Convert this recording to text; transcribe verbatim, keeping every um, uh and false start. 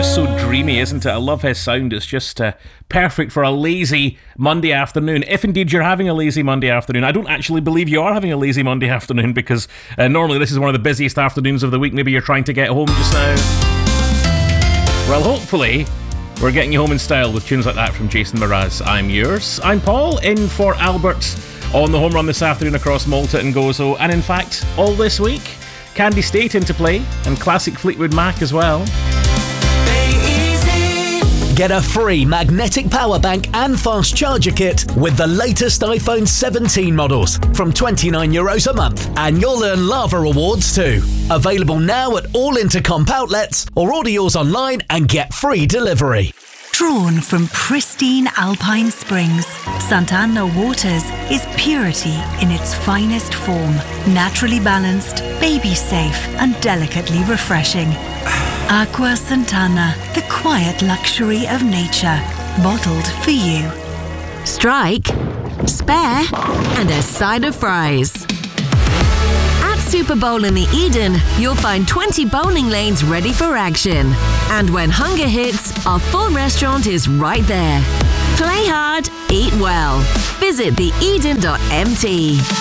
so dreamy, isn't it? I love his sound. It's just uh, perfect for a lazy Monday afternoon. If indeed you're having a lazy Monday afternoon. I don't actually believe you are having a lazy Monday afternoon, because uh, normally this is one of the busiest afternoons of the week. Maybe you're trying to get home just now. Well, hopefully we're getting you home in style with tunes like that from Jason Mraz. I'm yours. I'm Paul, in for Albert on the home run this afternoon across Malta and Gozo. And in fact, all this week, Candy State into play, and classic Fleetwood Mac as well. Get a free magnetic power bank and fast charger kit with the latest iPhone seventeen models from twenty-nine euros a month, and you'll earn Lava Rewards too. Available now at all Intercomp outlets, or order yours online and get free delivery. Drawn from pristine alpine springs, Sant'Anna Waters is purity in its finest form. Naturally balanced, baby safe, and delicately refreshing. Aqua Sant'Anna, the quiet luxury of nature, bottled for you. Strike, spare, and a side of fries. At Super Bowl in the Eden, you'll find twenty bowling lanes ready for action. And when hunger hits, our full restaurant is right there. Play hard, eat well. Visit the eden dot m t.